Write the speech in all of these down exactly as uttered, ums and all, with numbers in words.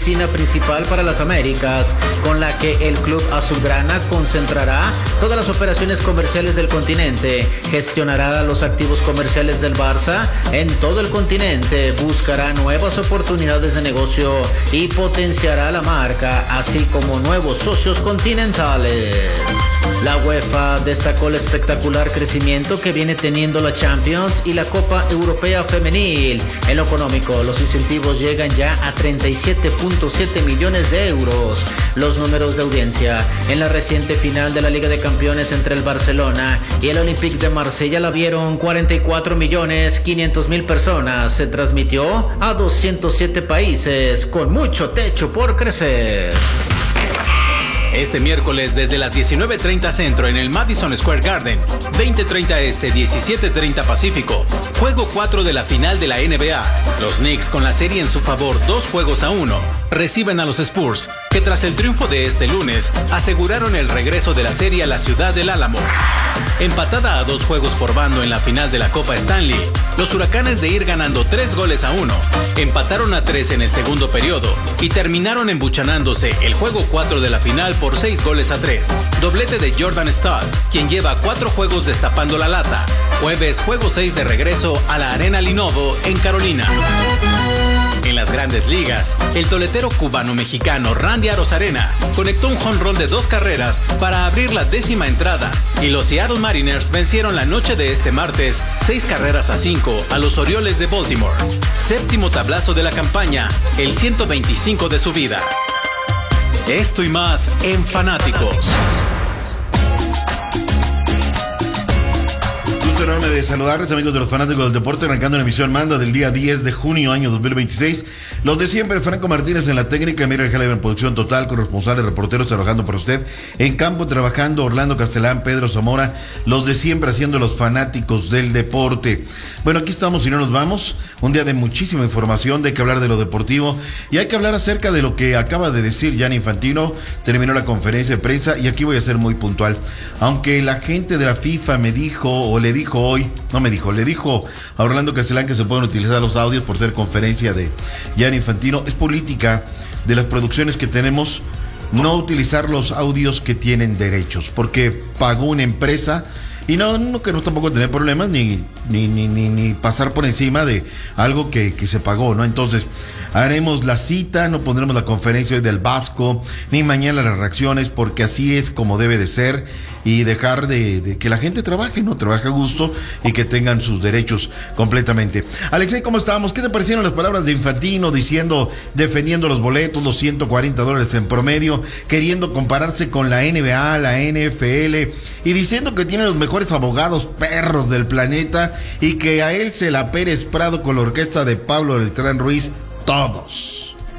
oficina principal para las Américas, con la que el club azulgrana concentrará todas las operaciones comerciales del continente, gestionará los activos comerciales del Barça en todo el continente, buscará nuevas oportunidades de negocio y potenciará la marca, así como nuevos socios continentales. La UEFA destacó el espectacular crecimiento que viene teniendo la Champions y la Copa Europea Femenil. En lo económico, los incentivos llegan ya a treinta y siete punto siete millones de euros. Los números de audiencia en la reciente final de la Liga de Campeones entre el Barcelona y el Olympique de Marsella la vieron cuarenta y cuatro millones quinientas mil personas. Se transmitió a doscientos siete países, con mucho techo por crecer. Este miércoles desde las diecinueve treinta centro en el Madison Square Garden, veinte treinta este, diecisiete treinta pacífico, juego cuatro de la final de la N B A. Los Knicks, con la serie en su favor dos juegos a uno, reciben a los Spurs, que tras el triunfo de este lunes aseguraron el regreso de la serie a la ciudad del Álamo. Empatada a dos juegos por bando en la final de la Copa Stanley, los Huracanes, de ir ganando tres goles a uno, empataron a tres en el segundo periodo y terminaron embuchanándose el juego cuatro de la final por seis goles a tres. Doblete de Jordan Stott, quien lleva cuatro juegos destapando la lata. Jueves, juego seis de regreso a la Arena Lenovo en Carolina. En las Grandes Ligas, el toletero cubano-mexicano Randy Arozarena conectó un jonrón de dos carreras para abrir la décima entrada, y los Seattle Mariners vencieron la noche de este martes seis carreras a cinco a los Orioles de Baltimore. Séptimo tablazo de la campaña, el ciento veinticinco de su vida. Esto y más en Fanáticos. Enorme de saludarles, amigos de los Fanáticos del Deporte, arrancando la emisión manda del día diez de junio año dos mil veintiséis. Los de siempre, Franco Martínez en la técnica, Mira Jaleva en producción total, corresponsales, reporteros trabajando por usted, en campo trabajando Orlando Castelán, Pedro Zamora, los de siempre haciendo los Fanáticos del Deporte. Bueno, aquí estamos y no nos vamos, un día de muchísima información, de que hablar de lo deportivo y hay que hablar acerca de lo que acaba de decir Gianni Infantino. Terminó la conferencia de prensa y aquí voy a ser muy puntual. Aunque la gente de la FIFA me dijo o le dijo hoy, no me dijo, le dijo a Orlando Castelán que se pueden utilizar los audios por ser conferencia de Gianni Infantino, es política de las producciones que tenemos no utilizar los audios que tienen derechos, porque pagó una empresa y no, no queremos tampoco tener problemas ni, ni, ni, ni, ni pasar por encima de algo que, que se pagó, ¿no? Entonces, haremos la cita, no pondremos la conferencia hoy del Vasco, ni mañana las reacciones, porque así es como debe de ser, y dejar de, de que la gente trabaje, ¿no? Trabaje a gusto y que tengan sus derechos completamente. Alexei, ¿cómo estamos? ¿Qué te parecieron las palabras de Infantino diciendo, defendiendo los boletos, los ciento cuarenta dólares en promedio, queriendo compararse con la N B A, la N F L, y diciendo que tiene los mejores abogados perros del planeta y que a él se la Pérez Prado con la orquesta de Pablo Beltrán Ruiz, todos?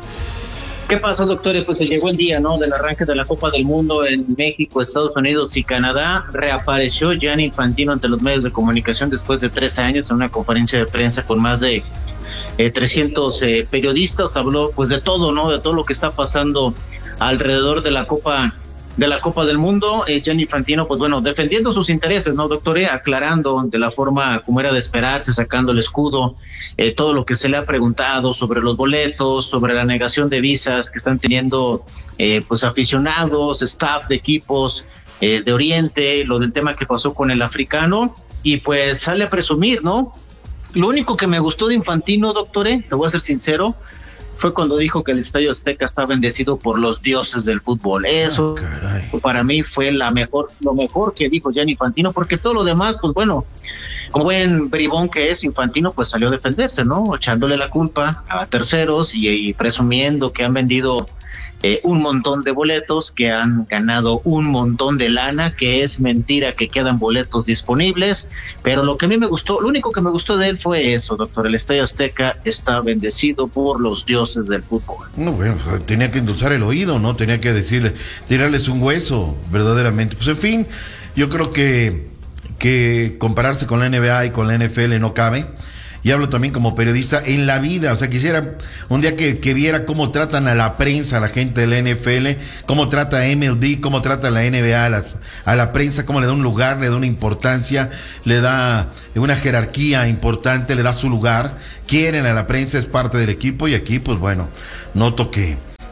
¿Qué pasa, doctores? Pues se llegó el día, ¿no?, del arranque de la Copa del Mundo en México, Estados Unidos y Canadá. Reapareció Gianni Infantino ante los medios de comunicación después de tres años en una conferencia de prensa con más de eh, trescientos eh, periodistas. Habló pues de todo, ¿no?, de todo lo que está pasando alrededor de la Copa de la Copa del Mundo. eh, Gianni Infantino, pues bueno, defendiendo sus intereses, ¿no, doctor? Eh, aclarando de la forma como era de esperarse, sacando el escudo, eh, todo lo que se le ha preguntado sobre los boletos, sobre la negación de visas que están teniendo eh, pues aficionados, staff de equipos eh, de Oriente, lo del tema que pasó con el africano, y pues sale a presumir, ¿no? Lo único que me gustó de Infantino, doctor, eh, te voy a ser sincero, fue cuando dijo que el Estadio Azteca está bendecido por los dioses del fútbol. Eso oh, para mí fue la mejor, lo mejor que dijo Gianni Infantino, porque todo lo demás, pues bueno, como buen bribón que es, Infantino pues salió a defenderse, ¿no? Echándole la culpa a terceros y, y presumiendo que han vendido eh, un montón de boletos, que han ganado un montón de lana, que es mentira que quedan boletos disponibles. Pero lo que a mí me gustó, lo único que me gustó de él fue eso, doctor: el Estadio Azteca está bendecido por los dioses del fútbol. No, bueno, tenía que endulzar el oído, ¿no? Tenía que decirle, tirarles un hueso, verdaderamente. Pues en fin, yo creo que, que compararse con la N B A y con la N F L no cabe. Y hablo también como periodista en la vida, o sea, quisiera un día que, que viera cómo tratan a la prensa, a la gente de la N F L, cómo trata a M L B, cómo trata a la N B A, a la, a la prensa, cómo le da un lugar, le da una importancia, le da una jerarquía importante, le da su lugar. Quieren a la prensa, es parte del equipo, y aquí, pues bueno, noto que,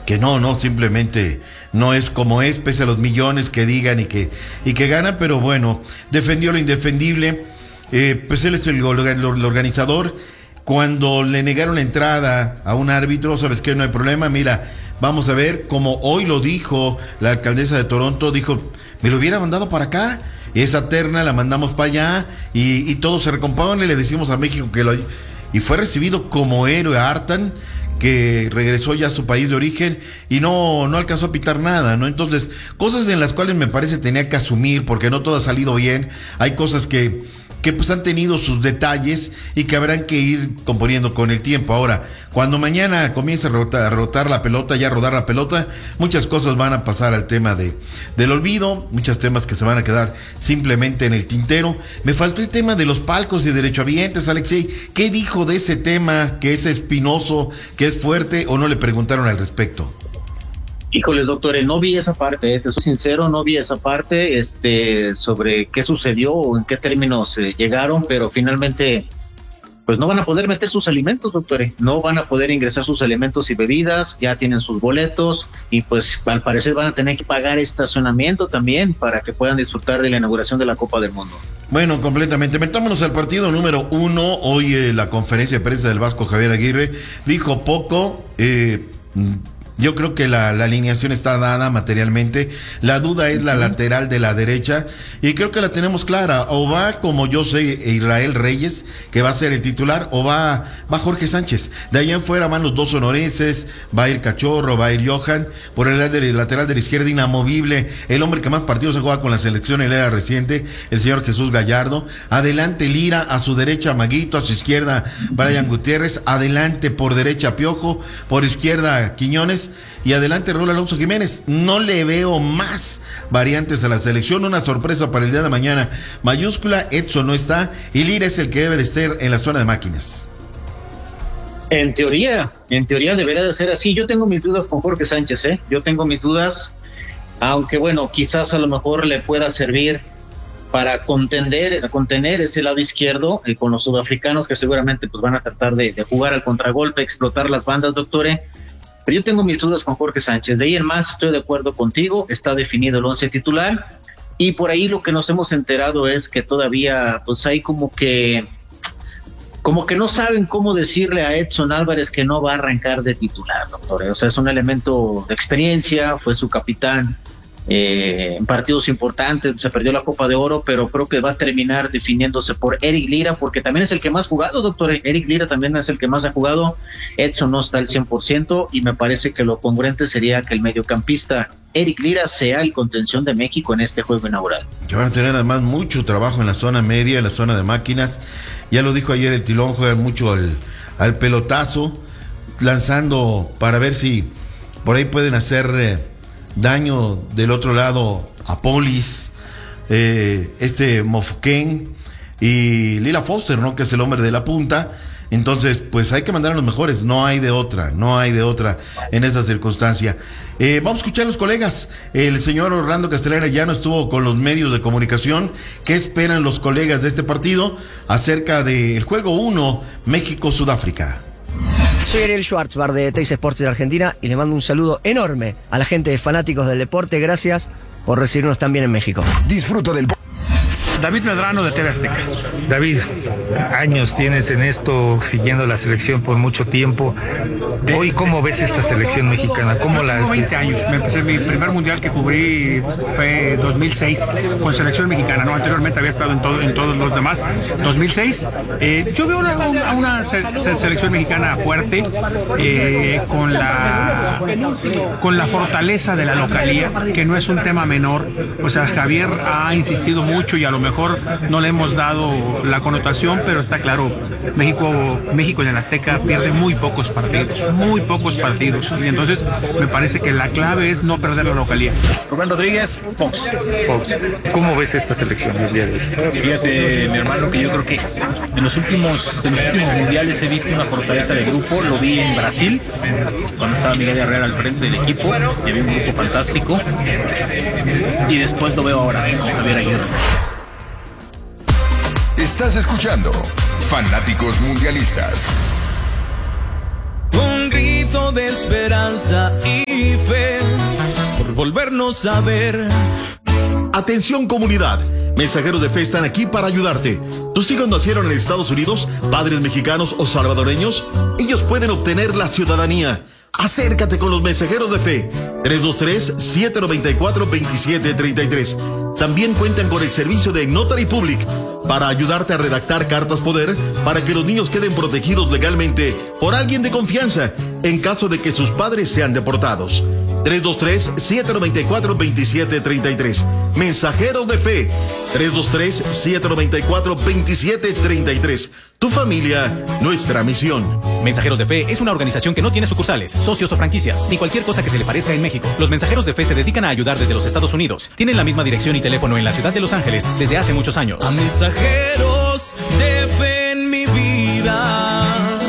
que no, no, simplemente no es como es, pese a los millones que digan y que, y que ganan, pero bueno, defendió lo indefendible, eh, pues él es el, el organizador. Cuando le negaron la entrada a un árbitro, ¿sabes qué? No hay problema, mira, vamos a ver, como hoy lo dijo la alcaldesa de Toronto, dijo, me lo hubiera mandado para acá, esa terna la mandamos para allá, y, y todo se recompone, le decimos a México que lo... Y fue recibido como héroe a Artan, que regresó ya a su país de origen y no, no alcanzó a pitar nada, ¿no? Entonces, cosas en las cuales me parece tenía que asumir, porque no todo ha salido bien, hay cosas que, que pues han tenido sus detalles y que habrán que ir componiendo con el tiempo. Ahora, cuando mañana comience a rotar, a rotar la pelota, ya a rodar la pelota, muchas cosas van a pasar al tema de, del olvido, muchos temas que se van a quedar simplemente en el tintero. Me faltó el tema de los palcos y derechohabientes, Alexei. ¿Qué dijo de ese tema, que es espinoso, que es fuerte, o no le preguntaron al respecto? Híjoles, doctor, no vi esa parte, eh, te soy sincero, no vi esa parte este, sobre qué sucedió o en qué términos eh, llegaron, pero finalmente pues no van a poder meter sus alimentos, doctor, no van a poder ingresar sus alimentos y bebidas, ya tienen sus boletos y pues al parecer van a tener que pagar estacionamiento también para que puedan disfrutar de la inauguración de la Copa del Mundo. Bueno, completamente. Metámonos al partido número uno. Hoy eh, la conferencia de prensa del Vasco Javier Aguirre dijo poco. eh, Yo creo que la, la alineación está dada materialmente. La duda es la lateral de la derecha y creo que la tenemos clara. O va, como yo sé, Israel Reyes, que va a ser el titular, o va, va Jorge Sánchez. De ahí en fuera van los dos sonorenses, va a ir Cachorro, va a ir Johan. Por el lateral de la izquierda, inamovible, el hombre que más partidos se juega con la selección en la era reciente, el señor Jesús Gallardo. Adelante Lira, a su derecha Maguito, a su izquierda Brian Gutiérrez. Adelante por derecha Piojo, por izquierda Quiñones. Y adelante Raúl Alonso Jiménez. No le veo más variantes a la selección. Una sorpresa para el día de mañana mayúscula. Edson no está y Lira es el que debe de estar en la zona de máquinas. En teoría, en teoría debería de ser así. Yo tengo mis dudas con Jorge Sánchez, ¿eh? Yo tengo mis dudas, aunque bueno, quizás a lo mejor le pueda servir para contender, contener ese lado izquierdo eh, con los sudafricanos que seguramente pues van a tratar de, de jugar al contragolpe, explotar las bandas, doctore. Pero yo tengo mis dudas con Jorge Sánchez. De ahí en más estoy de acuerdo contigo, está definido el once titular y por ahí lo que nos hemos enterado es que todavía pues hay como que como que no saben cómo decirle a Edson Álvarez que no va a arrancar de titular, doctor. O sea, es un elemento de experiencia, fue su capitán eh, en partidos importantes, se perdió la Copa de Oro, pero creo que va a terminar definiéndose por Eric Lira, porque también es el que más ha jugado, doctor. Eric Lira también es el que más ha jugado. Edson no está al cien por ciento y me parece que lo congruente sería que el mediocampista Eric Lira sea el contención de México en este juego inaugural. Que van a tener además mucho trabajo en la zona media, en la zona de máquinas. Ya lo dijo ayer el Tilón, juegan mucho al, al pelotazo, lanzando para ver si por ahí pueden hacer eh, daño del otro lado a Polis, eh, este Mofquén y Lila Foster, ¿no? Que es el hombre de la punta. Entonces, pues hay que mandar a los mejores, no hay de otra, no hay de otra en esa circunstancia. Eh, vamos a escuchar a los colegas. El señor Orlando Castellana ya no estuvo con los medios de comunicación. ¿Qué esperan los colegas de este partido acerca del juego uno México-Sudáfrica? Soy Ariel Schwartzbar de Teis Sports de Argentina y le mando un saludo enorme a la gente de Fanáticos del Deporte. Gracias por recibirnos también en México. Disfruto del... David Medrano de T V Azteca. David, años tienes en esto, siguiendo la selección por mucho tiempo. Hoy, ¿cómo ves esta selección mexicana? ¿Cómo la Tengo veinte años. Me empecé, mi primer mundial que cubrí fue dos mil seis con selección mexicana, ¿no? Anteriormente había estado en, todo, en todos los demás. dos mil seis. Eh, yo veo una, una, una se, selección mexicana fuerte, eh, con, la, con la fortaleza de la localía, que no es un tema menor. O sea, Javier ha insistido mucho y a lo mejor no le hemos dado la connotación, pero está claro, México, México en el Azteca pierde muy pocos partidos, muy pocos partidos, y entonces me parece que la clave es no perder la localidad. Rubén Rodríguez, Fox. Fox. ¿Cómo ves esta selección el día de hoy? Fíjate, mi hermano, que yo creo que en los últimos, en los últimos mundiales he visto una fortaleza de grupo. Lo vi en Brasil, cuando estaba Miguel Herrera al frente del equipo, y había un grupo fantástico, y después lo veo ahora con Javier Aguirre. Estás escuchando Fanáticos Mundialistas. Un grito de esperanza y volvernos a ver. Atención comunidad, mensajeros de fe están aquí para ayudarte. ¿Tus hijos nacieron en Estados Unidos, padres mexicanos o salvadoreños? Ellos pueden obtener la ciudadanía. Acércate con los mensajeros de fe. tres dos tres, siete nueve cuatro, dos siete tres tres. También cuentan con el servicio de Notary Public para ayudarte a redactar cartas poder para que los niños queden protegidos legalmente por alguien de confianza en caso de que sus padres sean deportados. tres dos tres, siete nueve cuatro, dos siete tres tres. Mensajeros de fe. tres dos tres, siete nueve cuatro, dos siete tres tres. Tu familia, nuestra misión. Mensajeros de Fe es una organización que no tiene sucursales, socios o franquicias, ni cualquier cosa que se le parezca en México. Los Mensajeros de Fe se dedican a ayudar desde los Estados Unidos. Tienen la misma dirección y teléfono en la ciudad de Los Ángeles desde hace muchos años. A mensajeros de fe en mi vida.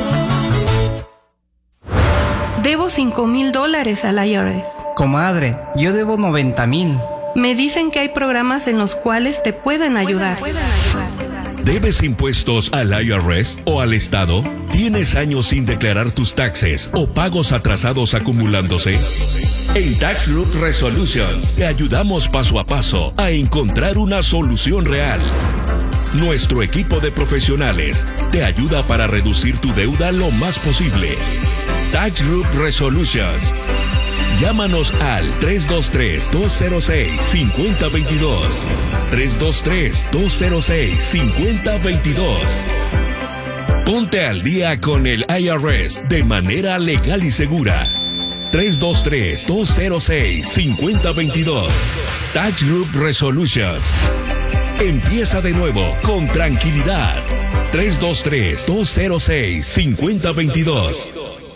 Debo cinco mil dólares al I R S. Comadre, yo debo noventa mil. Me dicen que hay programas en los cuales te pueden ayudar. ¿Debes impuestos al I R S o al Estado? ¿Tienes años sin declarar tus taxes o pagos atrasados acumulándose? En Tax Group Resolutions te ayudamos paso a paso a encontrar una solución real. Nuestro equipo de profesionales te ayuda para reducir tu deuda lo más posible. Tax Group Resolutions. Llámanos al tres dos tres, dos cero seis, cinco cero dos dos. tres dos tres, dos cero seis, cinco cero dos dos. Ponte al día con el I R S de manera legal y segura. tres dos tres, dos cero seis, cinco cero dos dos. Tax Group Resolutions. Empieza de nuevo con tranquilidad. tres dos tres, dos cero seis, cinco cero dos dos.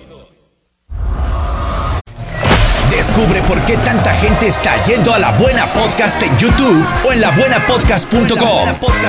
Descubre por qué tanta gente está yendo a La Buena Podcast en YouTube o en la buena podcast punto com.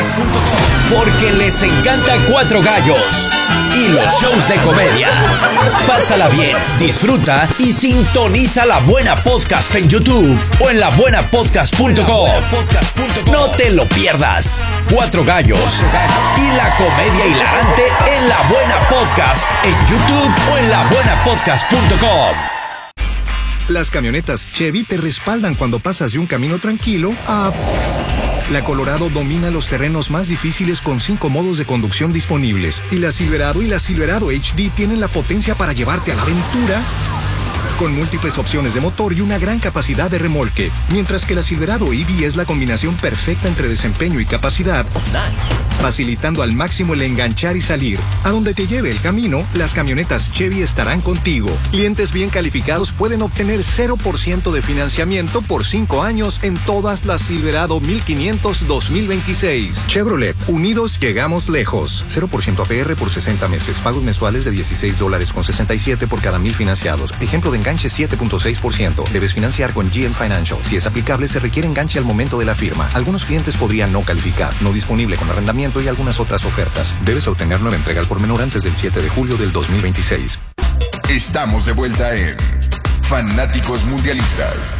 Porque les encanta Cuatro Gallos y los shows de comedia. Pásala bien, disfruta y sintoniza La Buena Podcast en YouTube o en la buena podcast punto com. No te lo pierdas. Cuatro Gallos y la comedia hilarante en La Buena Podcast en YouTube o en la buena podcast punto com. Las camionetas Chevy te respaldan cuando pasas de un camino tranquilo a... La Colorado domina los terrenos más difíciles con cinco modos de conducción disponibles. Y la Silverado y la Silverado H D tienen la potencia para llevarte a la aventura con múltiples opciones de motor y una gran capacidad de remolque. Mientras que la Silverado E V es la combinación perfecta entre desempeño y capacidad, facilitando al máximo el enganchar y salir. A donde te lleve el camino, las camionetas Chevy estarán contigo. Clientes bien calificados pueden obtener cero por ciento de financiamiento por cinco años en todas las Silverado mil quinientos dos mil veintiséis. Chevrolet, unidos llegamos lejos. cero por ciento A P R por sesenta meses. Pagos mensuales de dieciséis dólares con sesenta y siete por cada mil financiados. Ejemplo de enganche siete punto seis por ciento. Debes financiar con G M Financial. Si es aplicable, se requiere enganche al momento de la firma. Algunos clientes podrían no calificar. No disponible con arrendamiento y algunas otras ofertas. Debes obtener nueva entrega al por menor antes del siete de julio del dos mil veintiséis. Estamos de vuelta en Fanáticos Mundialistas.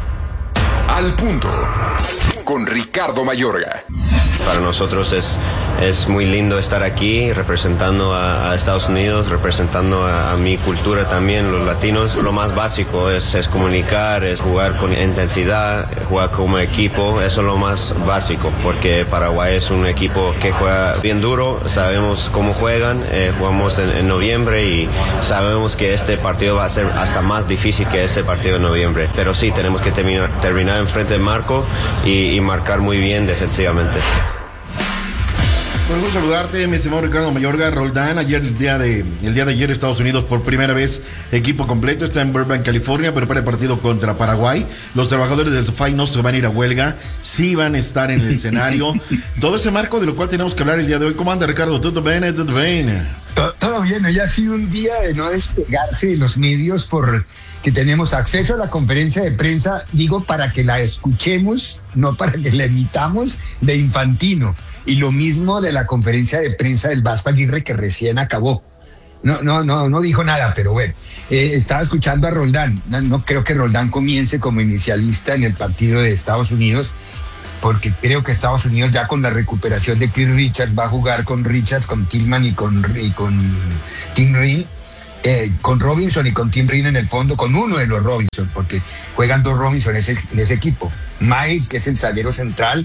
Al punto. Con Ricardo Mayorga. Para nosotros es, es muy lindo estar aquí representando a, a Estados Unidos, representando a, a mi cultura también, los latinos. Lo más básico es, es comunicar, es jugar con intensidad, jugar como equipo. Eso es lo más básico, porque Paraguay es un equipo que juega bien duro. Sabemos cómo juegan, eh, jugamos en, en noviembre y sabemos que este partido va a ser hasta más difícil que ese partido de noviembre. Pero sí, tenemos que terminar, terminar enfrente del marco y, y marcar muy bien defensivamente. Podemos saludarte, mi estimado Ricardo Mayorga. Roldán, ayer el día de el día de ayer Estados Unidos por primera vez equipo completo, está en Burbank, California, prepara el partido contra Paraguay. Los trabajadores del SoFi no se van a ir a huelga, sí van a estar en el escenario. Todo ese marco de lo cual tenemos que hablar el día de hoy. ¿Cómo anda, Ricardo? ¿Todo bien? ¿Todo bien? Todo, todo bien, hoy ha sido un día de no despegarse de los medios por que tenemos acceso a la conferencia de prensa, digo, para que la escuchemos, no para que la emitamos, de Infantino. Y lo mismo de la conferencia de prensa del Vasco Aguirre, que recién acabó. No, no, no, no dijo nada, pero bueno, eh, estaba escuchando a Roldán. No, no creo que Roldán comience como inicialista en el partido de Estados Unidos, porque creo que Estados Unidos ya con la recuperación de Chris Richards va a jugar con Richards, con Tillman y con, y con Tim Green. eh, con Robinson y con Tim Rin en el fondo, con uno de los Robinson, porque juegan dos Robinson en ese, en ese equipo. Miles, que es el zaguero central,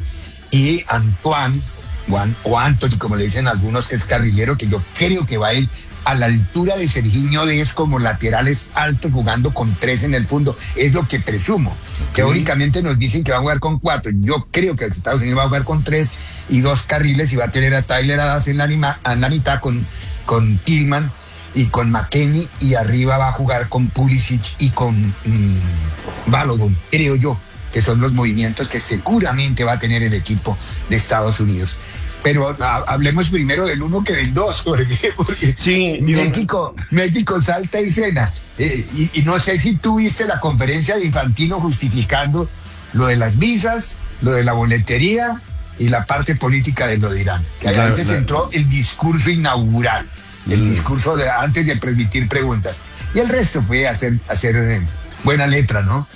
y Antoine, Juan, o Anthony, como le dicen algunos, que es carrilero, que yo creo que va a ir a la altura de Sergiño Dez como laterales altos, jugando con tres en el fondo. Es lo que presumo. Okay. Teóricamente nos dicen que va a jugar con cuatro. Yo creo que Estados Unidos va a jugar con tres y dos carriles, y va a tener a Tyler Adams en la, anima, en la mitad con, con Tillman y con McKennie, y arriba va a jugar con Pulisic y con mmm, Balogun, creo yo, que son los movimientos que seguramente va a tener el equipo de Estados Unidos. Pero a, hablemos primero del uno que del dos, porque, porque sí, México, México salta escena. Eh, y, y no sé si tú viste la conferencia de Infantino justificando lo de las visas, lo de la boletería y la parte política de lo de Irán. Que ahí se centró el discurso inaugural, el mm. discurso de antes de permitir preguntas. Y el resto fue hacer, hacer eh, buena letra, ¿no?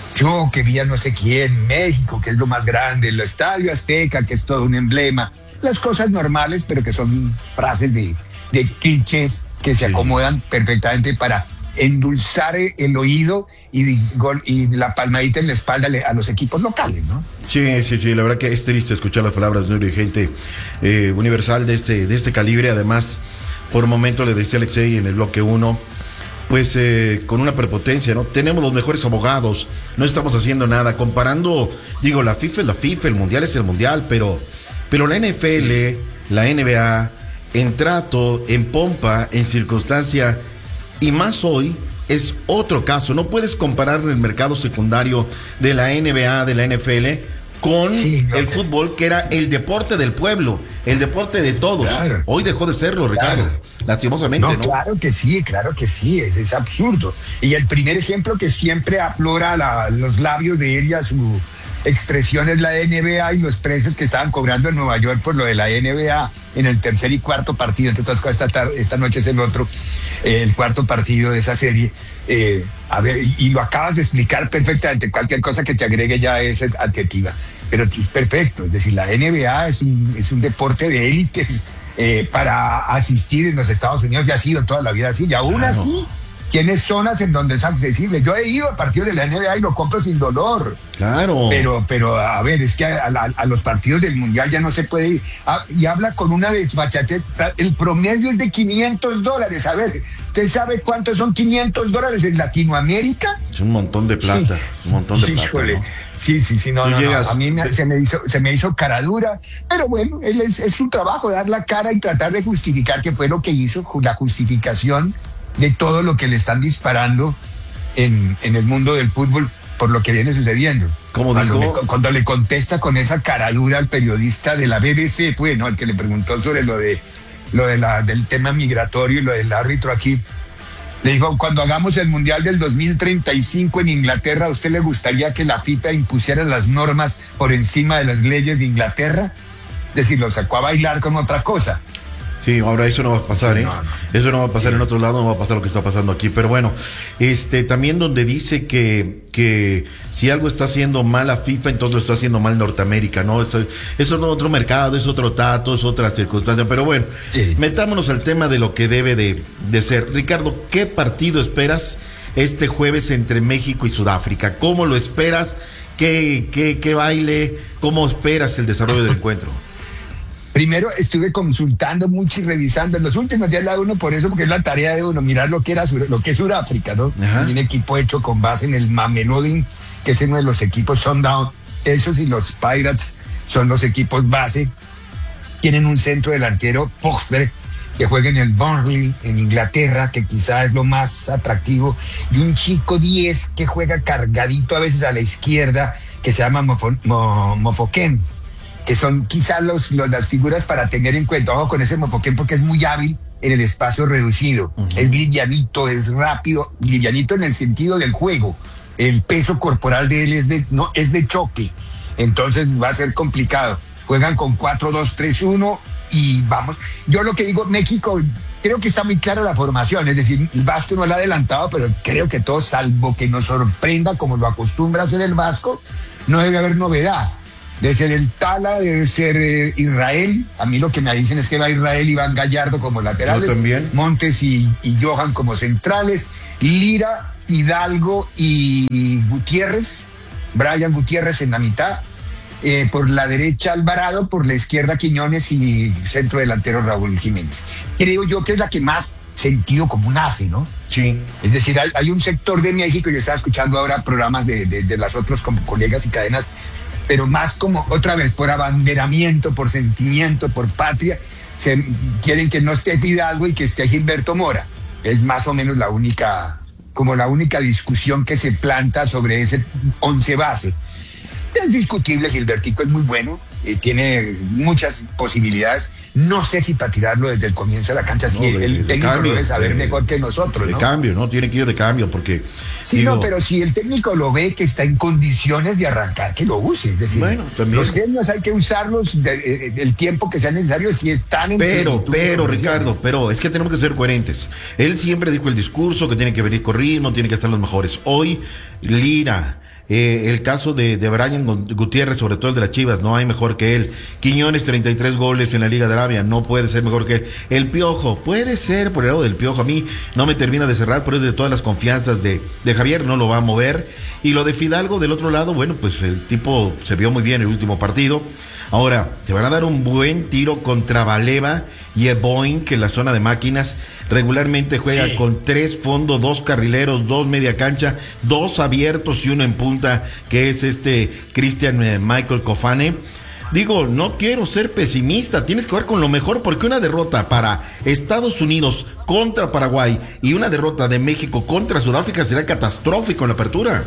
Yo que vi a no sé quién, México, que es lo más grande, el Estadio Azteca, que es todo un emblema. Las cosas normales, pero que son frases de, de clichés que se sí. acomodan perfectamente para endulzar el oído y, y la palmadita en la espalda a los equipos locales, ¿no? Sí, sí, sí, la verdad que es triste escuchar las palabras de un dirigente eh, universal de este, de este calibre. Además, por un momento le decía Alexei en el bloque uno, pues eh, con una prepotencia, ¿no? Tenemos los mejores abogados, no estamos haciendo nada. Comparando, digo, la FIFA es la FIFA, el Mundial es el Mundial, pero... Pero la N F L, sí. la N B A, en trato, en pompa, en circunstancia, y más hoy, es otro caso. No puedes comparar el mercado secundario de la N B A, de la N F L, con sí, no, el no. fútbol, que era el deporte del pueblo, el deporte de todos. Claro. Hoy dejó de serlo, Ricardo, claro. lastimosamente, ¿no? No, claro que sí, claro que sí, es, es absurdo. Y el primer ejemplo que siempre aflora la, los labios de ella, su... expresiones, la N B A y los precios que estaban cobrando en Nueva York por lo de la N B A en el tercer y cuarto partido. Entre otras cosas, esta, tarde, esta noche es el otro, eh, el cuarto partido de esa serie. Eh, a ver, y, y lo acabas de explicar perfectamente. Cualquier cosa que te agregue ya es adjetiva, pero es perfecto. Es decir, la N B A es un, es un deporte de élites eh, para asistir en los Estados Unidos. Ya ha sido toda la vida así, y aún claro. así tienes zonas en donde es accesible. Yo he ido a partidos de la N B A y lo compro sin dolor. Claro. Pero, pero a ver, es que a, a, a los partidos del Mundial ya no se puede ir. Ah, y habla con una desfachatez. El promedio es de quinientos dólares. A ver, ¿usted sabe cuántos son quinientos dólares en Latinoamérica? Es un montón de plata. Sí. Un montón de Híjole. plata, ¿no? Sí, sí, sí, no, no, llegas, no. A mí me, se, me hizo, se me hizo cara dura. Pero bueno, él es, es su trabajo, dar la cara y tratar de justificar que fue lo que hizo, la justificación de todo lo que le están disparando en, en el mundo del fútbol por lo que viene sucediendo. Como cuando, dijo, le, cuando le contesta con esa caradura al periodista de la B B C, fue, ¿no? El que le preguntó sobre lo de lo de la, del tema migratorio y lo del árbitro aquí. Le dijo, cuando hagamos el Mundial del dos mil treinta y cinco en Inglaterra, ¿a usted le gustaría que la FIFA impusiera las normas por encima de las leyes de Inglaterra? Es decir, lo sacó a bailar con otra cosa. Sí, ahora eso no va a pasar, ¿eh? No, no. Eso no va a pasar sí. en otro lado, no va a pasar lo que está pasando aquí. Pero bueno, este también donde dice que, que si algo está haciendo mal la FIFA, entonces lo está haciendo mal Norteamérica, ¿no? Eso, eso es otro mercado, es otro trato, es otra circunstancia. Pero bueno, sí. metámonos al tema de lo que debe de, de ser. Ricardo, ¿qué partido esperas este jueves entre México y Sudáfrica? ¿Cómo lo esperas? ¿Qué, qué, qué baile? ¿Cómo esperas el desarrollo del encuentro? Primero estuve consultando mucho y revisando en los últimos días la uno, por eso, porque es la tarea de uno, mirar lo que era lo que es Sudáfrica, ¿no? Ajá. Un equipo hecho con base en el Mamelodi, que es uno de los equipos Sundown. Esos y los Pirates son los equipos base. Tienen un centro delantero, Poxter, que juega en el Burnley, en Inglaterra, que quizás es lo más atractivo, y un chico diez que juega cargadito a veces a la izquierda, que se llama Mofo, Mo, Mofoken, que son quizás los, los, las figuras para tener en cuenta. Ojo con ese Mofoken porque es muy hábil en el espacio reducido. Uh-huh. Es livianito, es rápido, livianito en el sentido del juego. El peso corporal de él es de, no, es de choque. Entonces va a ser complicado. Juegan con cuatro dos tres uno y vamos. Yo lo que digo, México, creo que está muy clara la formación. Es decir, el Vasco no la ha adelantado, pero creo que todo, salvo que nos sorprenda como lo acostumbra a hacer el Vasco, no debe haber novedad. Debe ser el Tala, debe ser eh, Israel. A mí lo que me dicen es que va Israel y Iván Gallardo como laterales. Yo también. Montes y, y Johan como centrales. Lira, Hidalgo y Gutiérrez. Brian Gutiérrez en la mitad. Eh, por la derecha Alvarado, por la izquierda Quiñones y centro delantero Raúl Jiménez. Creo yo que es la que más sentido común hace, ¿no? Sí. Es decir, hay, hay un sector de México, yo estaba escuchando ahora programas de, de, de las otros como colegas y cadenas, pero más como otra vez por abanderamiento, por sentimiento, por patria, se quieren que no esté Hidalgo y que esté Gilberto Mora. Es más o menos la única, como la única discusión que se planta sobre ese once base. Es discutible, Gilbertico es muy bueno, eh, tiene muchas posibilidades. No sé si para tirarlo desde el comienzo de la cancha, si no, de, el de técnico cambio, lo debe saber de, mejor que nosotros, de ¿no? cambio, ¿no? Tiene que ir de cambio porque... Sí, digo, no, pero si el técnico lo ve que está en condiciones de arrancar, que lo use. Es decir, bueno, también. Los genios hay que usarlos de, de, del tiempo que sea necesario si están en... Pero, pero, Ricardo, pero es que tenemos que ser coherentes. Él siempre dijo el discurso que tiene que venir con ritmo, tiene que estar los mejores. Hoy, Lira... Eh, el caso de, de Brian Gutiérrez, sobre todo el de las Chivas, no hay mejor que él. Quiñones, treinta y tres goles en la Liga de Arabia, no puede ser mejor que él. El Piojo, puede ser por el lado del Piojo, a mí no me termina de cerrar, pero es de todas las confianzas de, de Javier, no lo va a mover. Y lo de Fidalgo, del otro lado, bueno, pues el tipo se vio muy bien el último partido. Ahora, te van a dar un buen tiro contra Valeva y Eboin, que en la zona de máquinas regularmente juega sí. con tres fondos, dos carrileros, dos media cancha, dos abiertos y uno en punta, que es este Cristian eh, Michael Cofane. Digo, no quiero ser pesimista, tienes que jugar con lo mejor, porque una derrota para Estados Unidos contra Paraguay y una derrota de México contra Sudáfrica será catastrófico en la apertura.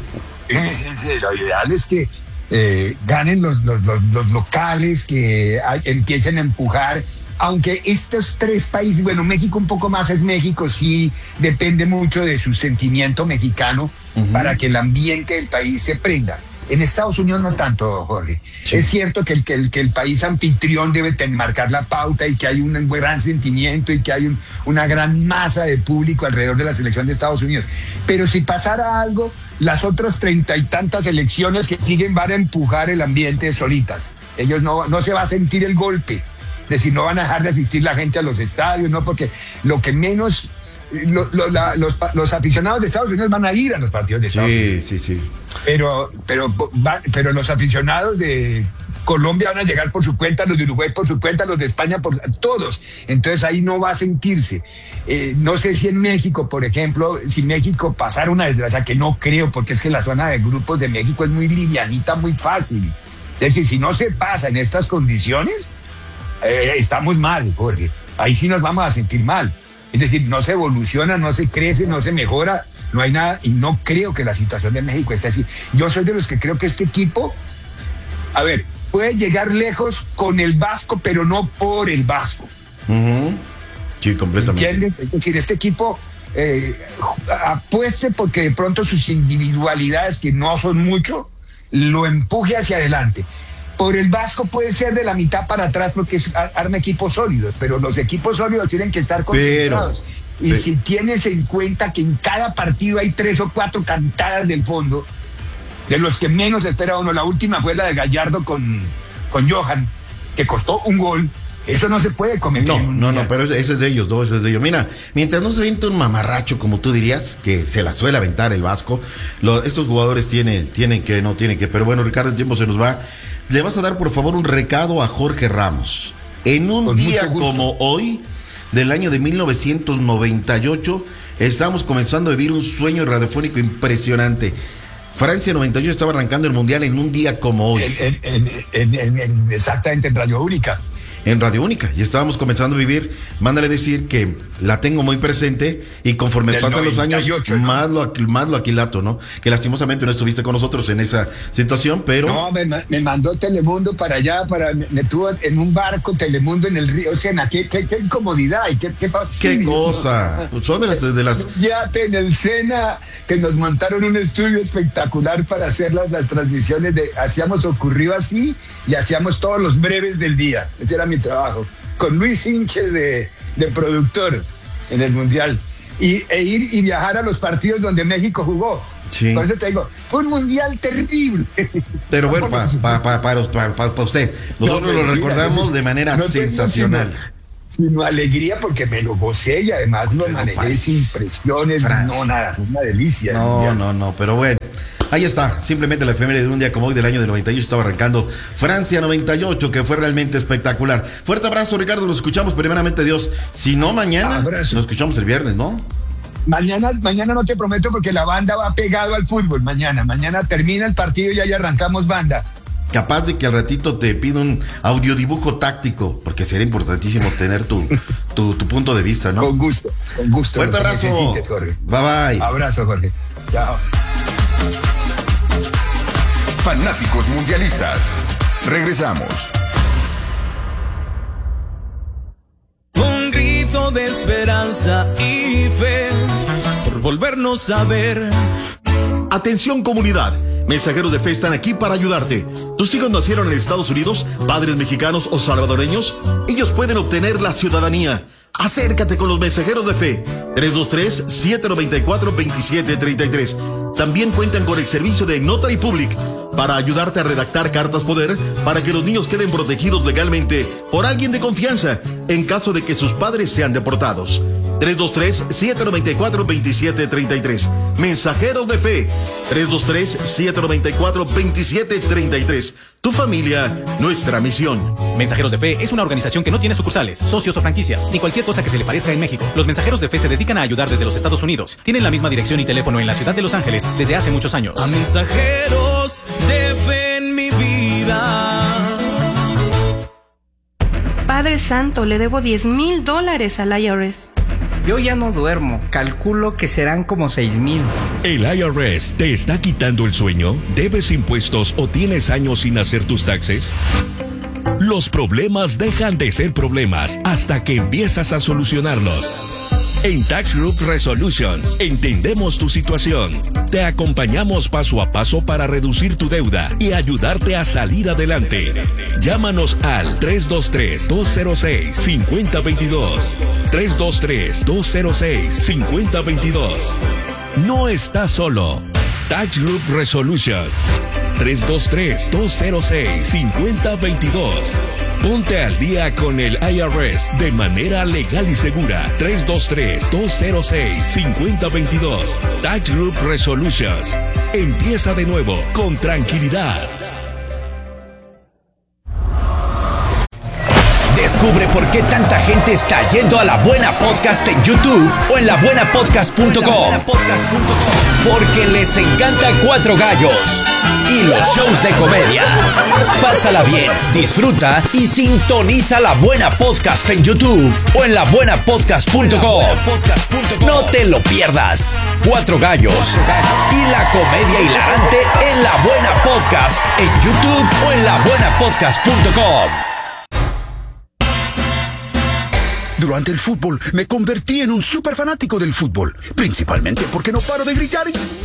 Es, es, lo ideal es que Eh, ganen los, los, los, los locales, que hay, empiecen a empujar, aunque estos tres países, bueno, México un poco más es México, sí depende mucho de su sentimiento mexicano uh-huh. para que el ambiente del país se prenda. En Estados Unidos no tanto, Jorge. Sí. Es cierto que el, que, el, que el país anfitrión debe ten, marcar la pauta y que hay un gran sentimiento y que hay un, una gran masa de público alrededor de la selección de Estados Unidos. Pero si pasara algo, las otras treinta y tantas elecciones que siguen van a empujar el ambiente solitas. Ellos no, no se va a sentir el golpe. Es decir, no van a dejar de asistir la gente a los estadios, ¿no? Porque lo que menos... Lo, lo, la, los, los aficionados de Estados Unidos van a ir a los partidos de Estados sí, Unidos. Sí, sí, sí. Pero, pero, va, pero los aficionados de Colombia van a llegar por su cuenta, los de Uruguay por su cuenta, los de España por todos. Entonces ahí no va a sentirse. Eh, no sé si en México, por ejemplo, si México pasara una desgracia, que no creo, porque es que la zona de grupos de México es muy livianita, muy fácil. Es decir, si no se pasa en estas condiciones, eh, estamos mal, Jorge. Ahí sí nos vamos a sentir mal. Es decir, no se evoluciona, no se crece, no se mejora, no hay nada, y no creo que la situación de México esté así. Yo soy de los que creo que este equipo, a ver, puede llegar lejos con el Vasco, pero no por el Vasco. Uh-huh. Sí, completamente. ¿Entiendes? Es decir, este equipo eh, apueste porque de pronto sus individualidades, que no son mucho, lo empuje hacia adelante. Por el Vasco puede ser de la mitad para atrás porque es, arma equipos sólidos, pero los equipos sólidos tienen que estar concentrados. Pero, y pero, si tienes en cuenta que en cada partido hay tres o cuatro cantadas del fondo, de los que menos espera uno, la última fue la de Gallardo con, con Johan, que costó un gol. Eso no se puede cometer. No, no, no, pero ese es de ellos, no, ese es de ellos. Mira, mientras no se avienta un mamarracho, como tú dirías, que se la suele aventar el Vasco, lo, estos jugadores tienen, tienen que, no tienen que, pero bueno, Ricardo, el tiempo se nos va. Le vas a dar, por favor, un recado a Jorge Ramos. En un Con día como hoy, del año de mil novecientos noventa y ocho, estamos comenzando a vivir un sueño radiofónico impresionante. Francia noventa y ocho estaba arrancando el Mundial en un día como hoy. En, en, en, en, en, exactamente, en Radio Única. En Radio Única, y estábamos comenzando a vivir. Mándale decir que la tengo muy presente y conforme Del pasan noventa y ocho, los años, ¿no? más, lo, más lo aquilato, ¿no? Que lastimosamente no estuviste con nosotros en esa situación, pero... No, me, me mandó Telemundo para allá, para me, me tuvo en un barco Telemundo en el río Sena. Qué, qué, qué incomodidad y qué, qué pasa. Qué cosa. Pues son de las... De las... Yate en el Sena, que nos montaron un estudio espectacular para hacer las, las transmisiones. De, hacíamos Ocurrió Así y hacíamos todos los breves del día. Ese era mi trabajo, con Luis Hinches de, de productor en el Mundial, y, e ir y viajar a los partidos donde México jugó. Sí. Por eso te digo, fue un mundial terrible. Pero bueno, para pa, pa, pa, pa, pa, pa usted, nosotros no, lo recordamos mira, de manera no sensacional. Sino, sino alegría porque me lo gocé y además lo manejé sin impresiones. Francia. No, nada, una delicia. No, no, no, pero bueno. Ahí está, simplemente la efeméride de un día como hoy del año del noventa y ocho estaba arrancando Francia noventa y ocho, que fue realmente espectacular. Fuerte abrazo, Ricardo, nos escuchamos primeramente Dios. Si no mañana, abrazo. Nos escuchamos el viernes, ¿no? Mañana, mañana no te prometo porque la banda va pegado al fútbol. Mañana, mañana termina el partido y ahí arrancamos banda. Capaz de que al ratito te pido un audiodibujo táctico, porque sería importantísimo tener tu, tu, tu punto de vista, ¿no? Con gusto, con gusto. Fuerte abrazo. Jorge. Bye bye. Abrazo, Jorge. Chao. Fanáticos mundialistas. Regresamos. Un grito de esperanza y fe por volvernos a ver. Atención comunidad, mensajeros de fe están aquí para ayudarte. ¿Tus hijos nacieron en Estados Unidos, padres mexicanos o salvadoreños? Ellos pueden obtener la ciudadanía. Acércate con los mensajeros de fe. tres dos tres, siete nueve cuatro, dos siete tres tres. También cuentan con el servicio de Notary Public para ayudarte a redactar cartas poder para que los niños queden protegidos legalmente por alguien de confianza en caso de que sus padres sean deportados. tres dos tres, siete nueve cuatro, dos siete tres tres. Mensajeros de fe. tres dos tres, siete nueve cuatro, dos siete tres tres. Tu familia, nuestra misión. Mensajeros de Fe es una organización que no tiene sucursales, socios o franquicias, ni cualquier cosa que se le parezca en México. Los Mensajeros de Fe se dedican a ayudar desde los Estados Unidos. Tienen la misma dirección y teléfono en la ciudad de Los Ángeles desde hace muchos años. A mensajeros de fe en mi vida. Padre Santo, le debo diez mil dólares al I R S. Yo ya no duermo, calculo que serán como seis mil. ¿El I R S te está quitando el sueño? ¿Debes impuestos o tienes años sin hacer tus taxes? Los problemas dejan de ser problemas hasta que empiezas a solucionarlos. En Tax Group Resolutions entendemos tu situación. Te acompañamos paso a paso para reducir tu deuda y ayudarte a salir adelante. Llámanos al tres dos tres, dos cero seis, cinco cero dos dos. tres dos tres, dos cero seis, cinco cero dos dos. No estás solo. Tax Group Resolutions. tres dos tres, dos cero seis, cinco cero dos dos. Ponte al día con el I R S de manera legal y segura. tres dos tres, dos cero seis, cinco cero dos dos. Tax Group Resolutions. Empieza de nuevo con tranquilidad. Descubre por qué tanta gente está yendo a La Buena Podcast en YouTube o en la buena podcast punto com. Porque les encanta Cuatro Gallos y los shows de comedia. Pásala bien, disfruta y sintoniza La Buena Podcast en YouTube o en la buena podcast punto com. No te lo pierdas. Cuatro Gallos y la comedia hilarante en La Buena Podcast en YouTube o en la buena podcast punto com. Durante el fútbol me convertí en un súper fanático del fútbol, principalmente porque no paro de gritar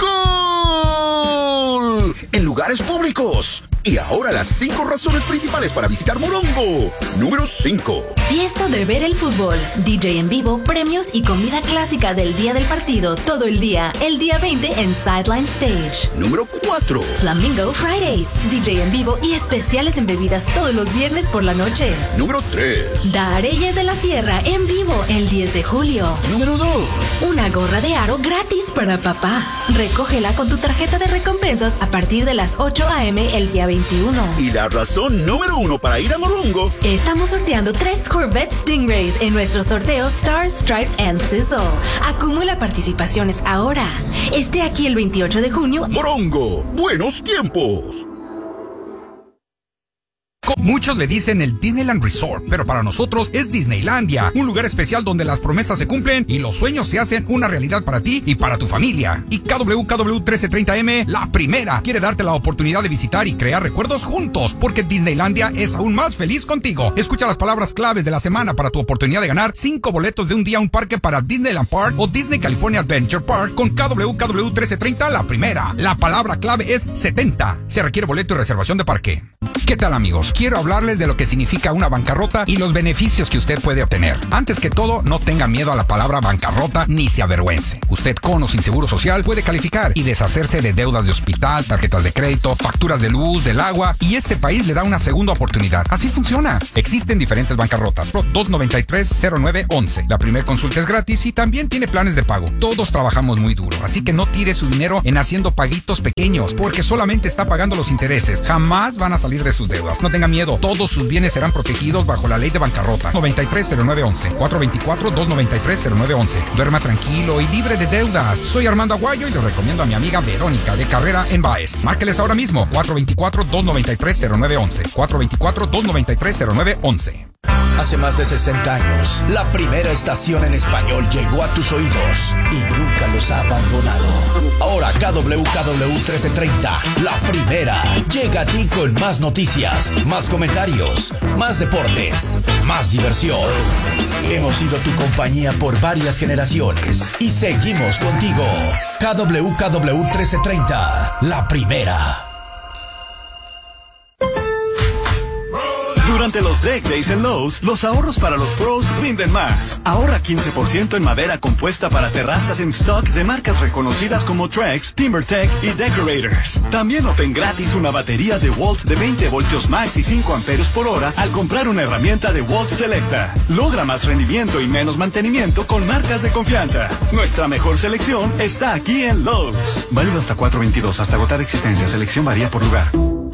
¡Gol! En lugares públicos. Y ahora las cinco razones principales para visitar Morongo. Número cinco. Fiesta de ver el fútbol, D J en vivo, premios y comida clásica del día del partido todo el día. El día veinte en Sideline Stage. Número cuatro. Flamingo Fridays, D J en vivo y especiales en bebidas todos los viernes por la noche. Número tres. Dareyes de la Sierra en vivo el diez de julio. Número dos. Una gorra de aro gratis para papá. Recógela con tu tarjeta de recompensas a partir de las ocho a eme el día veintiuno. Y la razón número uno para ir a Morongo. Estamos sorteando tres Corvette Stingrays en nuestro sorteo Stars, Stripes and Sizzle. Acumula participaciones ahora. Esté aquí el veintiocho de junio. Morongo, buenos tiempos. Muchos le dicen el Disneyland Resort, pero para nosotros es Disneylandia, un lugar especial donde las promesas se cumplen y los sueños se hacen una realidad para ti y para tu familia. Y K W K W trece treinta eme, la primera, quiere darte la oportunidad de visitar y crear recuerdos juntos, porque Disneylandia es aún más feliz contigo. Escucha las palabras claves de la semana para tu oportunidad de ganar cinco boletos de un día a un parque para Disneyland Park o Disney California Adventure Park con K W K W trece treinta, la primera. La palabra clave es setenta. Se requiere boleto y reservación de parque. ¿Qué tal, amigos? quiero hablarles de lo que significa una bancarrota y los beneficios que usted puede obtener. Antes que todo, no tenga miedo a la palabra bancarrota ni se avergüence. Usted con o sin seguro social puede calificar y deshacerse de deudas de hospital, tarjetas de crédito, facturas de luz, del agua, y este país le da una segunda oportunidad. Así funciona. Existen diferentes bancarrotas. Pro dos noventa y tres cero nueve once. La primera consulta es gratis y también tiene planes de pago. Todos trabajamos muy duro, así que no tire su dinero en haciendo paguitos pequeños, porque solamente está pagando los intereses. Jamás van a salir de sus deudas. No tenga miedo. Todos sus bienes serán protegidos bajo la ley de bancarrota. noventa y tres cero nueve once. cuatro dos cuatro, dos nueve tres, cero nueve once. Duerma tranquilo y libre de deudas. Soy Armando Aguayo y le recomiendo a mi amiga Verónica de Carrera en Baez. Márqueles ahora mismo. cuatro dos cuatro, dos nueve tres, cero nueve once. cuatro dos cuatro, dos nueve tres, cero nueve once. Hace más de sesenta años, la primera estación en español llegó a tus oídos y nunca los ha abandonado. Ahora K W K W trece treinta, la primera, llega a ti con más noticias, más comentarios, más deportes, más diversión. Hemos sido tu compañía por varias generaciones y seguimos contigo. K W K W trece treinta, la primera. Durante los Deck Days en Lowe's, los ahorros para los pros rinden más. Ahorra quince por ciento en madera compuesta para terrazas en stock de marcas reconocidas como Trex, TimberTech y Decorators. También obtén gratis una batería de Walt de veinte voltios max y cinco amperios por hora al comprar una herramienta de Walt Selecta. Logra más rendimiento y menos mantenimiento con marcas de confianza. Nuestra mejor selección está aquí en Lowe's. Válido hasta cuatro veintidós, hasta agotar existencia. Selección varía por lugar.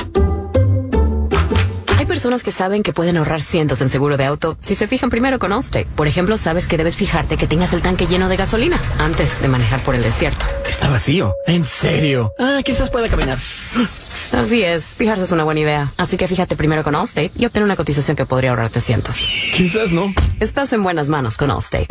Hay personas que saben que pueden ahorrar cientos en seguro de auto si se fijan primero con Allstate. Por ejemplo, sabes que debes fijarte que tengas el tanque lleno de gasolina antes de manejar por el desierto. Está vacío. ¿En serio? Ah, quizás pueda caminar. Así es, fijarse es una buena idea. Así que fíjate primero con Allstate y obtén una cotización que podría ahorrarte cientos. Quizás no. Estás en buenas manos con Allstate.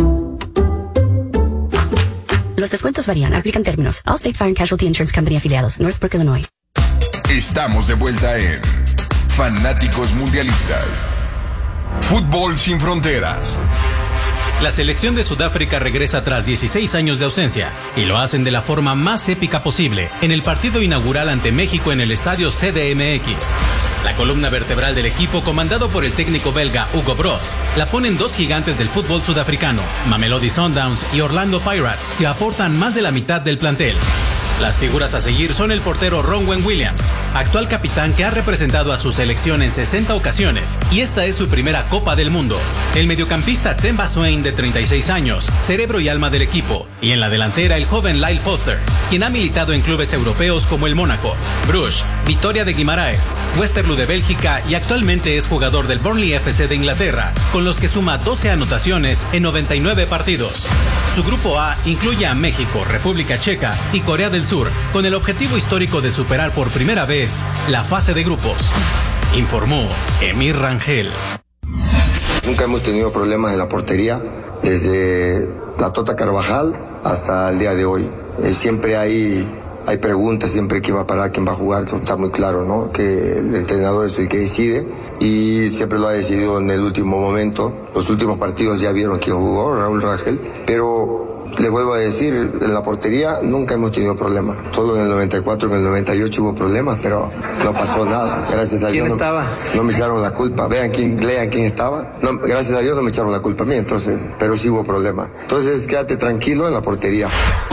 Los descuentos varían, aplican términos. Allstate Fire and Casualty Insurance Company afiliados, Northbrook, Illinois. Estamos de vuelta en Fanáticos Mundialistas. Fútbol sin fronteras. La selección de Sudáfrica regresa tras dieciséis años de ausencia y lo hacen de la forma más épica posible en el partido inaugural ante México en el estadio C D M X. La columna vertebral del equipo, comandado por el técnico belga Hugo Broos, la ponen dos gigantes del fútbol sudafricano, Mamelodi Sundowns y Orlando Pirates, que aportan más de la mitad del plantel. Las figuras a seguir son el portero Ronwen Williams, actual capitán que ha representado a su selección en sesenta ocasiones y esta es su primera Copa del Mundo. El mediocampista Themba Swain, de treinta y seis años, cerebro y alma del equipo, y en la delantera el joven Lyle Foster, quien ha militado en clubes europeos como el Mónaco, Bruges, Vitoria de Guimaraes, Westerlo de Bélgica y actualmente es jugador del Burnley F C de Inglaterra, con los que suma doce anotaciones en noventa y nueve partidos. Su grupo A incluye a México, República Checa y Corea del Sur, con el objetivo histórico de superar por primera vez la fase de grupos. Informó Emir Rangel. Nunca hemos tenido problemas en la portería, desde la Tota Carvajal hasta el día de hoy. Eh, siempre hay, hay preguntas, siempre quién va a parar, quién va a jugar, está muy claro, ¿no? Que el entrenador es el que decide y siempre lo ha decidido en el último momento. Los últimos partidos ya vieron que jugó Raúl Rangel, pero les vuelvo a decir, en la portería nunca hemos tenido problemas. Solo en el noventa y cuatro, en el noventa y ocho hubo problemas, pero no pasó nada. Gracias a Dios. ¿Quién no, estaba? No me echaron la culpa. Vean quién, lean quién estaba. No, gracias a Dios no me echaron la culpa a mí, entonces, pero sí hubo problemas. Entonces, quédate tranquilo en la portería.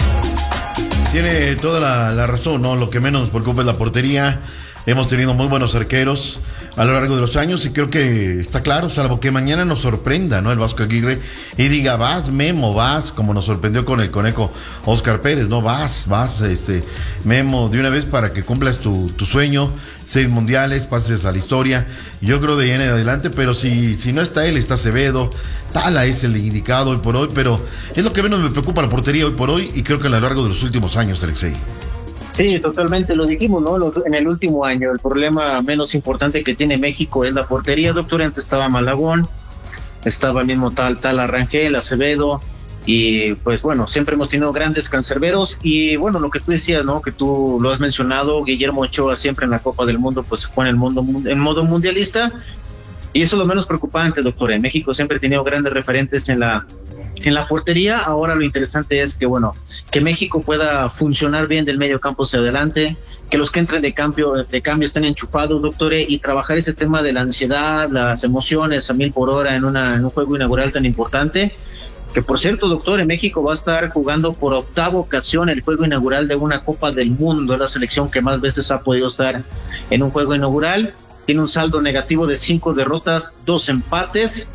Tiene toda la, la razón, ¿no? Lo que menos nos preocupa es la portería. Hemos tenido muy buenos arqueros a lo largo de los años y creo que está claro, salvo que mañana nos sorprenda, ¿no? El Vasco Aguirre y diga, vas Memo, vas, como nos sorprendió con el conejo Oscar Pérez, ¿no? Vas, vas, este, Memo, de una vez para que cumplas tu, tu sueño, seis mundiales, pases a la historia. Yo creo de ahí en adelante, pero si, si no está él, está Acevedo, Tala es el indicado hoy por hoy, pero es lo que menos me preocupa la portería hoy por hoy y creo que a lo largo de los últimos años, Alexei. Sí, totalmente, lo dijimos, ¿no? En el último año, el problema menos importante que tiene México es la portería, doctor. Antes estaba Malagón, estaba el mismo tal, tal Arrangel, Acevedo, y pues bueno, siempre hemos tenido grandes cancerberos, y bueno, lo que tú decías, ¿no? Que tú lo has mencionado, Guillermo Ochoa siempre en la Copa del Mundo, pues se fue en el mundo, en modo mundialista, y eso es lo menos preocupante, doctor. En México siempre he tenido grandes referentes en la En la portería, ahora lo interesante es que, bueno, que México pueda funcionar bien del medio campo hacia adelante, que los que entren de cambio, de cambio estén enchufados, doctores, y trabajar ese tema de la ansiedad, las emociones a mil por hora en, una, en un juego inaugural tan importante. Que por cierto, doctor, en México va a estar jugando por octava ocasión el juego inaugural de una Copa del Mundo. Es la selección que más veces ha podido estar en un juego inaugural. Tiene un saldo negativo de cinco derrotas, dos empates,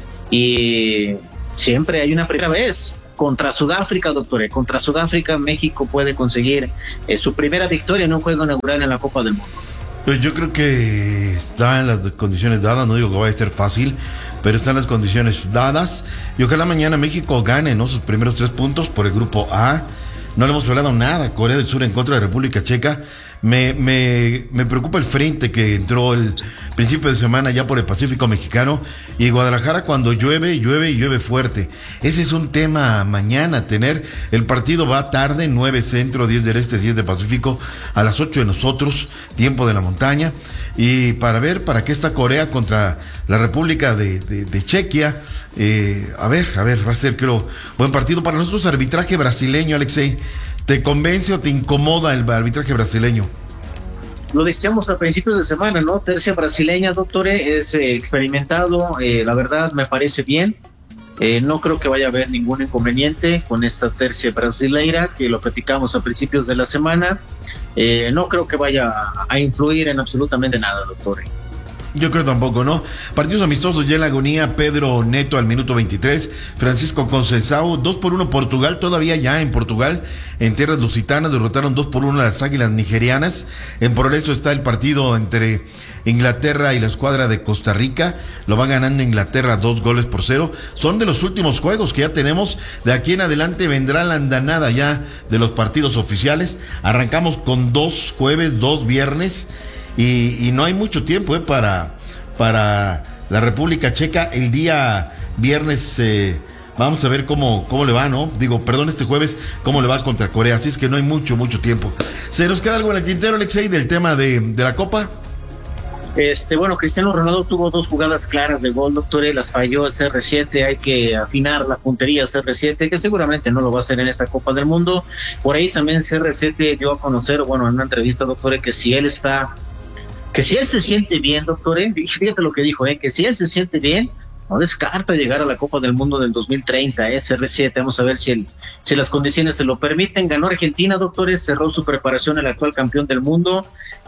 y siempre hay una primera vez. Contra Sudáfrica, doctor, contra Sudáfrica México puede conseguir eh, su primera victoria en un juego inaugural en la Copa del Mundo. Pues yo creo que está en las condiciones dadas, no digo que vaya a ser fácil, pero están las condiciones dadas y ojalá mañana México gane, ¿no?, sus primeros tres puntos por el grupo A. No le hemos hablado nada, Corea del Sur en contra de República Checa. Me, me, me preocupa el frente que entró el principio de semana ya por el Pacífico Mexicano, y Guadalajara cuando llueve, llueve y llueve fuerte. Ese es un tema mañana, tener el partido va tarde, nueve centro, diez del este, diez del Pacífico, a las ocho de nosotros, tiempo de la montaña, y para ver para qué está Corea contra la República de, de, de Chequia. Eh, a ver, a ver, va a ser, creo, buen partido. Para nosotros, arbitraje brasileño, Alexei, ¿te convence o te incomoda el arbitraje brasileño? Lo decíamos a principios de semana, ¿no? Tercia brasileña, doctor, es eh, experimentado, eh, la verdad me parece bien. Eh, no creo que vaya a haber ningún inconveniente con esta tercia brasileira, que lo platicamos a principios de la semana. Eh, no creo que vaya a influir en absolutamente nada, doctor. Yo creo tampoco, ¿no? Partidos amistosos ya en la agonía. Pedro Neto al minuto veintitrés, Francisco Conceição, dos por uno Portugal, todavía ya en Portugal, en tierras lusitanas, derrotaron dos por uno a las Águilas Nigerianas. En progreso está el partido entre Inglaterra y la escuadra de Costa Rica, lo va ganando Inglaterra dos goles por cero. Son de los últimos juegos que ya tenemos, de aquí en adelante vendrá la andanada ya de los partidos oficiales. Arrancamos con dos jueves, dos viernes, Y, y no hay mucho tiempo eh, para, para la República Checa. El día viernes eh, vamos a ver cómo, cómo le va, ¿no? Digo, perdón, este jueves, cómo le va contra Corea. Así es que no hay mucho, mucho tiempo. ¿Se nos queda algo en el tintero, Alexei, del tema de, de la Copa? Este, bueno, Cristiano Ronaldo tuvo dos jugadas claras de gol, doctor, las falló el C R siete, hay que afinar la puntería C R siete, que seguramente no lo va a hacer en esta Copa del Mundo. Por ahí también C R siete dio a conocer, bueno, en una entrevista, doctor, que si él está... que si él se siente bien, doctor, ¿eh? Fíjate lo que dijo, ¿eh? que si él se siente bien, no descarta llegar a la Copa del Mundo del dos mil treinta, ¿eh? C R siete, vamos a ver si, el, si las condiciones se lo permiten. Ganó Argentina, doctores, cerró su preparación el actual campeón del mundo,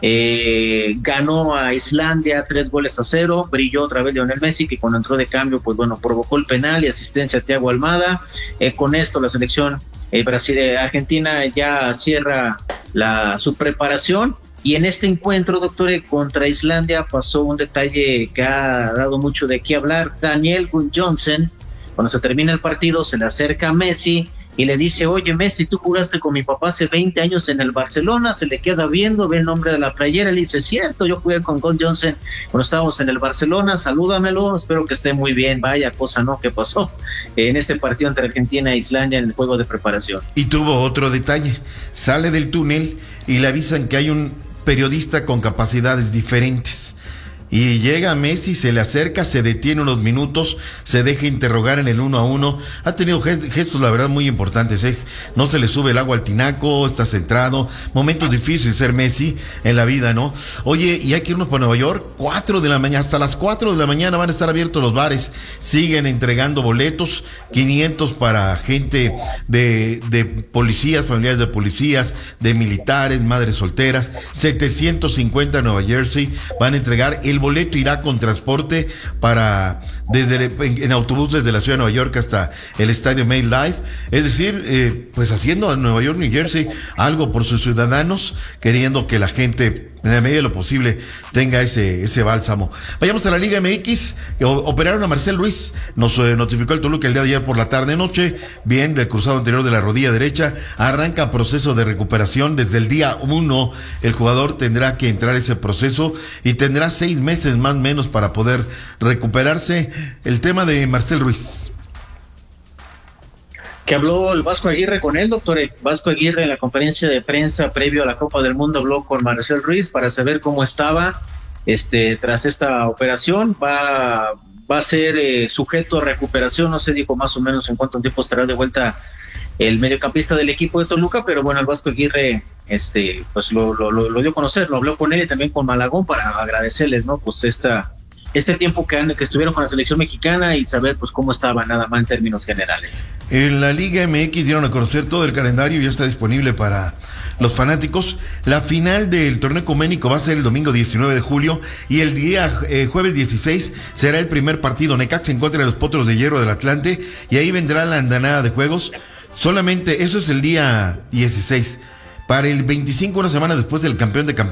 eh, ganó a Islandia tres goles a cero, brilló otra vez Lionel Messi, que cuando entró de cambio, pues bueno, provocó el penal y asistencia a Thiago Almada. Eh, con esto la selección eh, Brasil, eh, Argentina ya cierra la, su preparación. Y en este encuentro, doctor, contra Islandia pasó un detalle que ha dado mucho de qué hablar. Daniel Gunn-Johnson, cuando se termina el partido, se le acerca a Messi y le dice: oye, Messi, tú jugaste con mi papá hace veinte años en el Barcelona. Se le queda viendo, ve el nombre de la playera, le dice: cierto, yo jugué con Gunn-Johnson cuando estábamos en el Barcelona, salúdamelo, espero que esté muy bien. Vaya cosa, ¿no?, que pasó en este partido entre Argentina e Islandia en el juego de preparación. Y tuvo otro detalle, sale del túnel y le avisan que hay un periodista con capacidades diferentes, y llega Messi, se le acerca, se detiene unos minutos, se deja interrogar en el uno a uno. Ha tenido gestos, la verdad, muy importantes, ¿eh? No se le sube el agua al tinaco, está centrado. Momentos difíciles ser Messi en la vida, ¿no? Oye, y hay que irnos para Nueva York, cuatro de la mañana, hasta las cuatro de la mañana van a estar abiertos los bares. Siguen entregando boletos, quinientos para gente de, de policías, familiares de policías, de militares, madres solteras, setecientos cincuenta en Nueva Jersey, van a entregar. El boleto irá con transporte para desde en, en autobús desde la ciudad de Nueva York hasta el estadio MetLife, es decir, eh, pues haciendo a Nueva York, New Jersey algo por sus ciudadanos, queriendo que la gente en la medida de lo posible tenga ese ese bálsamo. Vayamos a la Liga M X. Operaron a Marcel Ruiz, nos eh, notificó el Toluca el día de ayer por la tarde noche, bien del cruzado anterior de la rodilla derecha. Arranca proceso de recuperación desde el día uno. El jugador tendrá que entrar ese proceso y tendrá seis meses más o menos para poder recuperarse. El tema de Marcel Ruiz, que habló el Vasco Aguirre con él, doctor. Vasco Aguirre en la conferencia de prensa previo a la Copa del Mundo habló con Marcel Ruiz para saber cómo estaba este tras esta operación. Va, va a ser eh, sujeto a recuperación, no se dijo más o menos en cuánto tiempo estará de vuelta el mediocampista del equipo de Toluca, pero bueno, el Vasco Aguirre este, pues lo, lo, lo, lo dio a conocer, lo habló con él y también con Malagón para agradecerles, ¿no? Pues esta, este tiempo que, han, que estuvieron con la selección mexicana y saber pues cómo estaba nada más en términos generales. En la Liga M X dieron a conocer todo el calendario, ya está disponible para los fanáticos. La final del torneo ecuménico va a ser el domingo diecinueve de julio y el día eh, jueves dieciséis será el primer partido. Necaxa en contra de los Potros de Hierro del Atlante y ahí vendrá la andanada de juegos. Solamente eso es el día dieciséis. Para el veinticinco, una semana después del campeón de campeones,